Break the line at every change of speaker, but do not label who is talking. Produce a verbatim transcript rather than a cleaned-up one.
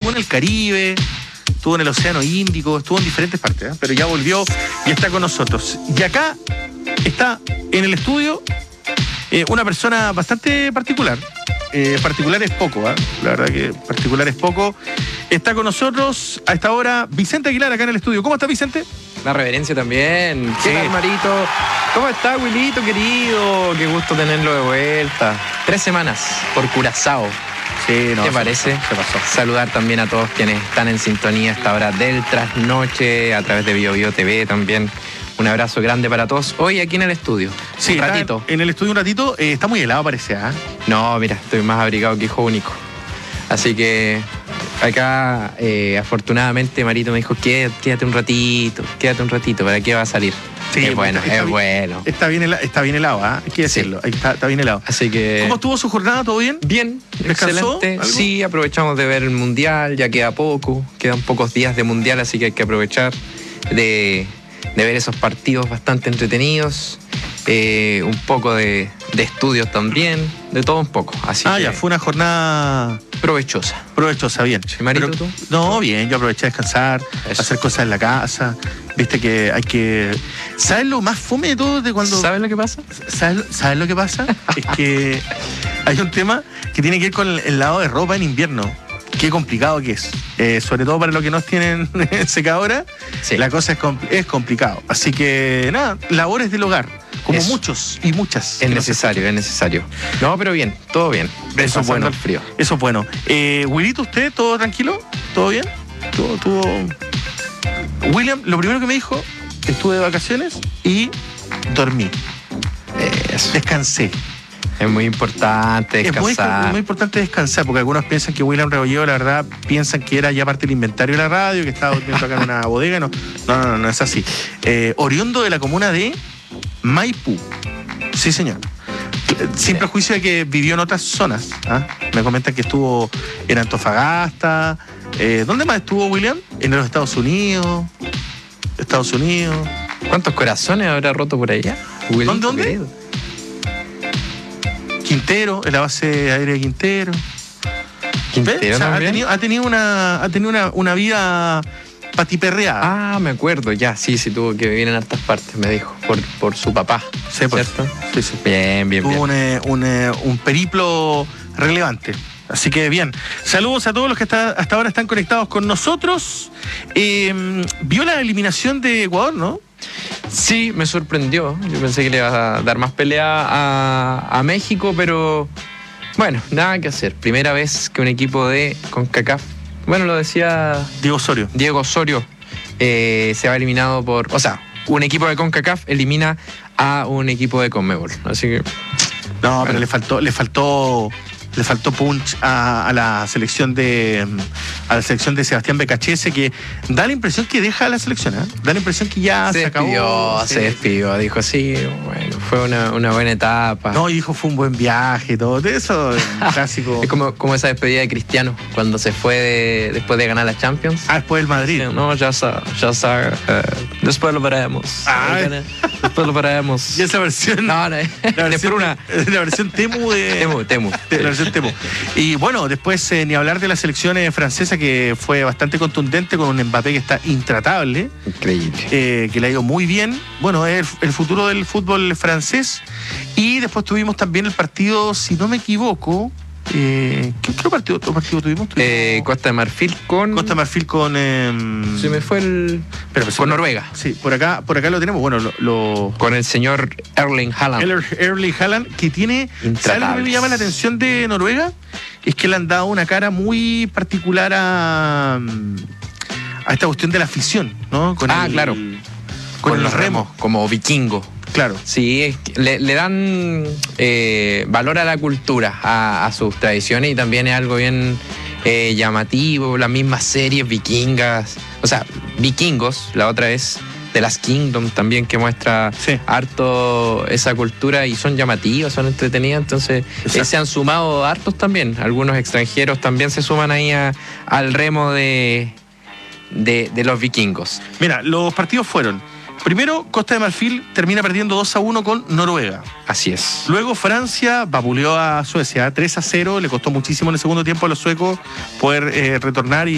estuvo en el Caribe, estuvo en el Océano Índico, estuvo en diferentes partes, ¿eh? Pero ya volvió y está con nosotros. Y acá está en el estudio eh, una persona bastante particular. Eh, particular es poco, ¿eh? La verdad que particular es poco. Está con nosotros a esta hora Vicente Aguilar acá en el estudio. ¿Cómo está, Vicente?
La reverencia también. ¿Qué
Sí.
tal, Marito? ¿Cómo está, Wilito, querido? Qué gusto tenerlo de vuelta. Tres semanas por Curazao.
Sí, no.
¿Qué
se
parece?
pasó, se pasó.
Saludar también a todos quienes están en sintonía a esta hora del trasnoche, a través de Bio Bio T V también. Un abrazo grande para todos. Hoy aquí en el estudio.
Sí,
un
está
ratito.
En el estudio un ratito. Eh, está muy helado, parece, ¿ah? ¿eh?
No, mira, estoy más abrigado que hijo único. Así que acá, eh, afortunadamente, Marito me dijo, quédate, quédate un ratito, quédate un ratito, ¿para qué va a salir?
Sí,
es bueno,
está
es
bien,
bueno.
Está bien, hela- está bien helado, ¿ah? ¿eh? Hay que decirlo. Ahí está, está bien helado.
Así que...
¿Cómo estuvo su jornada? ¿Todo bien?
Bien,
¿Descansó
excelente.
algo?
Sí, aprovechamos de ver el Mundial, ya queda poco, quedan pocos días de Mundial, así que hay que aprovechar de, de ver esos partidos bastante entretenidos, eh, un poco de, de estudios también, de todo un poco. Así
Ah,
que
ya, fue una jornada
provechosa.
provechosa, bien.
¿Y Marito,
Pero-
tú?
No, bien, yo aproveché a descansar,
Eso.
hacer cosas en la casa. Viste que hay que... ¿Sabes lo más fome de todo? De cuando...
¿Sabes lo que pasa?
¿Sabes, lo- ¿Sabes lo que pasa? Es que hay un tema que tiene que ver con el, el lado de ropa en invierno. Qué complicado que es. Eh, sobre todo para los que no tienen secadora,
Sí.
la cosa es, compl- es complicado. Así que, nada, labores del hogar. Como
Eso.
muchos y muchas.
Es
que
necesario, es necesario. No, pero bien, todo bien.
Eso es
Pasando
bueno.
el frío.
Eso es bueno. Eh, Willito, ¿usted todo tranquilo? ¿Todo bien? ¿Todo, todo... William, lo primero que me dijo, estuve de vacaciones y dormí.
Eso.
Descansé.
Es muy importante
Es muy,
descansar.
muy importante descansar, porque algunos piensan que William Rebolledo, la verdad, piensan que era ya parte del inventario de la radio, que estaba durmiendo acá en una bodega. No, no, no, no, no es así. Eh, oriundo de la comuna de Maipú. Sí, señor. Sin prejuicio de que vivió en otras zonas. ¿Ah? Me comentan que estuvo en Antofagasta. Eh, ¿Dónde más estuvo William? En los Estados Unidos. Estados Unidos.
¿Cuántos corazones habrá roto por allá? Wilito,
¿Dónde, dónde?
querido.
Quintero, en la base aérea de Quintero.
Quintero
¿Ves? O sea, ha
también.
tenido, ha tenido una, ha tenido una, una vida patiperreada.
Ah, me acuerdo, ya, sí, sí, tuvo que vivir en hartas partes, me dijo, por, por su papá.
Sí, pues.
¿Cierto?
Sí, sí.
Bien, bien,
Tuvo
bien.
un, eh, un, eh, un periplo relevante. Así que bien. Saludos a todos los que hasta, hasta ahora están conectados con nosotros. Eh, vio la eliminación de Ecuador, ¿no?
Sí, me sorprendió. Yo pensé que le iba a dar más pelea a, a México, pero bueno, nada que hacer. Primera vez que un equipo de CONCACAF, bueno, lo decía
Diego Osorio.
Diego Osorio, eh, se va eliminado por... O sea, un equipo de CONCACAF elimina a un equipo de CONMEBOL. Así que...
No,
Bueno.
pero le faltó, le faltó, le faltó punch a, a la selección de a la selección de Sebastián Becachese, que da la impresión que deja la selección, ¿eh? Da la impresión que ya se,
se despidió,
acabó.
se despidió. Dijo, sí, bueno, fue una, una buena etapa.
No, y dijo fue un buen viaje, todo de eso, es un clásico.
Es como, como esa despedida de Cristiano, cuando se fue de- después de ganar la Champions.
Ah, después del Madrid.
Sí, no, ya está, ya está. eh, después lo veremos.
Ah,
Eh, después lo veremos.
Y esa versión,
No, no,
la versión,
después una...
la versión Temu de...
Temu, Temu.
de la versión Temu. Y bueno, después eh, ni hablar de la selección eh, francesa, que fue bastante contundente, con un Mbappé que está intratable,
Increíble.
eh, que le ha ido muy bien. Bueno, es el, el futuro del fútbol francés. Y después tuvimos también el partido, si no me equivoco, eh, ¿qué otro partido, otro partido tuvimos? Tuvimos
Eh, Costa de Marfil con...
Costa de Marfil con... eh,
Se me fue el...
espera, pues,
con Noruega.
Sí, por acá, por acá lo tenemos. Bueno, lo... lo
Con el señor Erling Haaland.
Erling Erling Haaland, que tiene... ¿Sabes lo que me
Intratables.
llama la atención de Noruega? Es que le han dado una cara muy particular a, a esta cuestión de la afición, ¿no? Con
Ah,
el-
claro.
Con, los remos,
como vikingo.
claro.
Sí, es que le, le dan eh, valor a la cultura, a, a sus tradiciones, y también es algo bien eh, llamativo. Las mismas series vikingas, o sea, vikingos, la otra es The Last Kingdom también, que muestra
Sí.
harto esa cultura, y son llamativas, son entretenidas. Entonces
Exacto.
eh, se han sumado hartos también. Algunos extranjeros también se suman ahí a- al remo de, de, de los vikingos.
Mira, los partidos fueron... Primero, Costa de Marfil termina perdiendo dos a uno con Noruega.
Así es.
Luego Francia vapuleó a Suecia tres a cero. Le costó muchísimo en el segundo tiempo a los suecos poder eh, retornar y